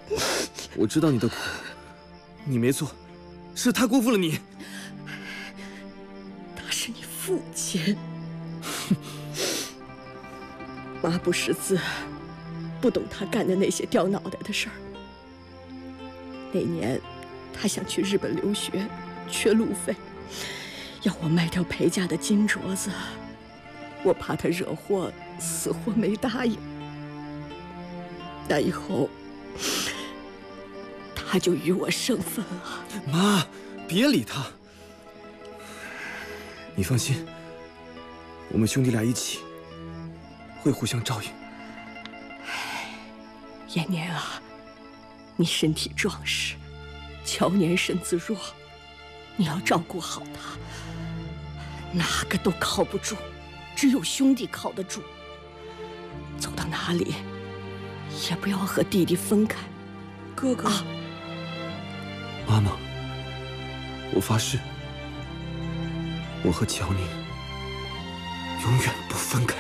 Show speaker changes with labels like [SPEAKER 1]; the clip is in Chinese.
[SPEAKER 1] 我知道你的苦，你没错，是他辜负了你。
[SPEAKER 2] 他是你父亲。妈不识字，不懂他干的那些掉脑袋的事儿。那年，他想去日本留学，缺路费，要我卖掉裴家的金镯子。我怕他惹祸，死活没答应。那以后，他就与我生分了。
[SPEAKER 1] 妈，别理他。你放心，我们兄弟俩一起，会互相照应。
[SPEAKER 2] 延年啊，你身体壮实，乔年身子弱，你要照顾好他。哪个都靠不住，只有兄弟靠得住。走到哪里，也不要和弟弟分开。
[SPEAKER 3] 哥哥，
[SPEAKER 1] 妈妈，我发誓，我和乔宁永远不分开。